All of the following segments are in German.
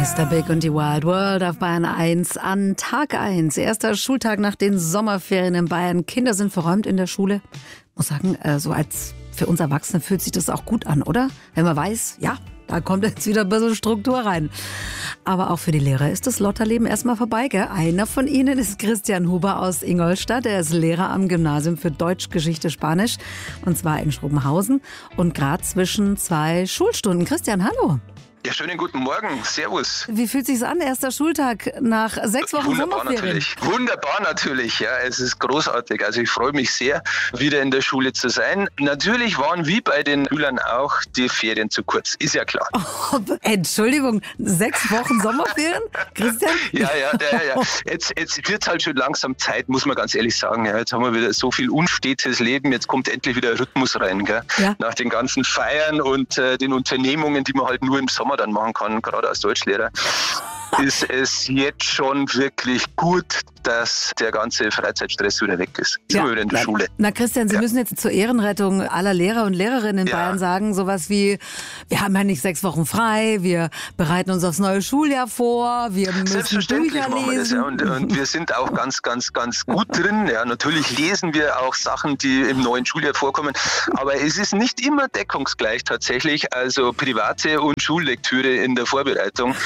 Mr. Big und die Wild World auf Bayern 1 an Tag 1. Erster Schultag nach den Sommerferien in Bayern. Kinder sind verräumt in der Schule. Ich muss sagen, so als für uns Erwachsene fühlt sich das auch gut an, oder? Wenn man weiß, ja, da kommt jetzt wieder ein bisschen Struktur rein. Aber auch für die Lehrer ist das Lotterleben erstmal vorbei, gell? Einer von ihnen ist Christian Huber aus Ingolstadt. Er ist Lehrer am Gymnasium für Deutsch, Geschichte, Spanisch. Und zwar in Schrobenhausen. Und gerade zwischen 2 Schulstunden. Christian, hallo. Ja, schönen guten Morgen. Servus. Wie fühlt sich's an? Erster Schultag nach 6 Wochen Wunderbar Sommerferien. natürlich. Wunderbar natürlich. Ja, es ist großartig. Also ich freue mich sehr, wieder in der Schule zu sein. Natürlich waren wie bei den Schülern auch die Ferien zu kurz. Ist ja klar. Oh, Entschuldigung, 6 Wochen Sommerferien? Christian? Ja. Jetzt wird halt schon langsam Zeit, muss man ganz ehrlich sagen. Ja, jetzt haben wir wieder so viel unstetes Leben. Jetzt kommt endlich wieder Rhythmus rein. Gell? Ja. Nach den ganzen Feiern und den Unternehmungen, die man halt nur im Sommer dann machen kann, gerade als Deutschlehrer, ist es jetzt schon wirklich gut, dass der ganze Freizeitstress wieder weg ist. Ja. Wieder in der Schule. Na Christian, Sie müssen jetzt zur Ehrenrettung aller Lehrer und Lehrerinnen in Bayern sagen, sowas wie, wir haben ja nicht 6 Wochen frei, wir bereiten uns aufs neue Schuljahr vor, wir müssen Bücher lesen. Und wir sind auch ganz gut drin. Ja, natürlich lesen wir auch Sachen, die im neuen Schuljahr vorkommen, aber es ist nicht immer deckungsgleich tatsächlich, also private und Schullektüre in der Vorbereitung.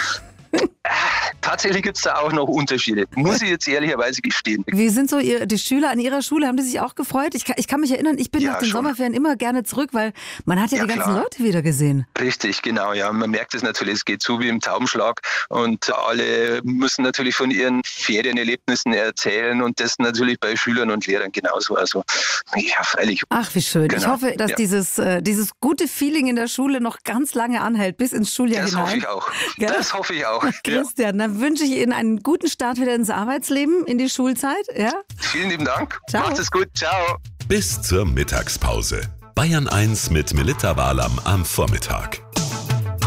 Tatsächlich gibt es da auch noch Unterschiede, muss ich jetzt ehrlicherweise gestehen. Wie sind so die Schüler an Ihrer Schule? Haben die sich auch gefreut? Ich kann mich erinnern, ich bin nach den Sommerferien immer gerne zurück, weil man hat ja die ganzen Leute wieder gesehen. Richtig, genau. Ja, man merkt es natürlich, es geht zu wie im Taubenschlag und alle müssen natürlich von ihren Ferienerlebnissen erzählen und das natürlich bei Schülern und Lehrern genauso. Also ja, freilich. Ach, wie schön. Genau. Ich hoffe, dass dieses gute Feeling in der Schule noch ganz lange anhält, bis ins Schuljahr hinein. Das hoffe ich auch. Gell? Das hoffe ich auch. Christian, dann wünsche ich Ihnen einen guten Start wieder ins Arbeitsleben, in die Schulzeit. Ja? Vielen lieben Dank. Ciao. Macht es gut. Ciao. Bis zur Mittagspause. Bayern 1 mit Melitta Walam am Vormittag.